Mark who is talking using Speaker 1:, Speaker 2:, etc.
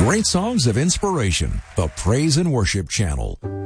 Speaker 1: Great songs of inspiration. The Praise and Worship Channel.